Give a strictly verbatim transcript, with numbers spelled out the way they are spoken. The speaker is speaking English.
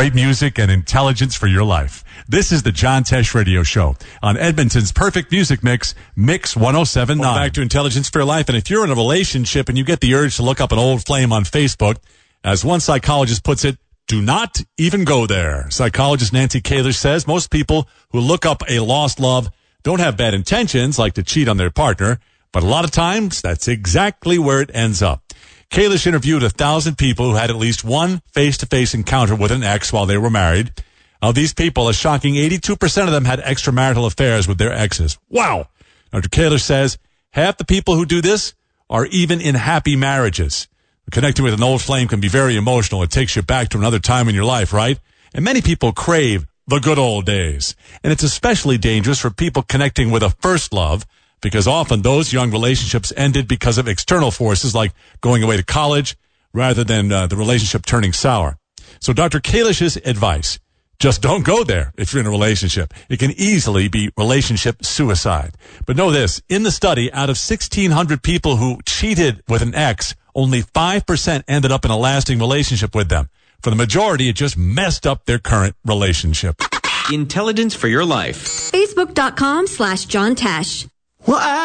great music and intelligence for your life. This is the John Tesh Radio Show on Edmonton's perfect music mix, Mix one oh seven point nine. Welcome back to Intelligence for Your Life. And if you're in a relationship and you get the urge to look up an old flame on Facebook, as one psychologist puts it, do not even go there. Psychologist Nancy Kalish says most people who look up a lost love don't have bad intentions, like to cheat on their partner, but a lot of times that's exactly where it ends up. Kalish interviewed a thousand people who had at least one face-to-face encounter with an ex while they were married. Of these people, a shocking eighty-two percent of them had extramarital affairs with their exes. Wow! Doctor Kalish says half the people who do this are even in happy marriages. Connecting with an old flame can be very emotional. It takes you back to another time in your life, right? And many people crave the good old days. And it's especially dangerous for people connecting with a first love, because often those young relationships ended because of external forces like going away to college rather than uh, the relationship turning sour. So Doctor Kalish's advice, just don't go there if you're in a relationship. It can easily be relationship suicide. But know this, in the study, out of sixteen hundred people who cheated with an ex, only five percent ended up in a lasting relationship with them. For the majority, it just messed up their current relationship. Intelligence for Your Life. Facebook.com slash John Tesh. Well, I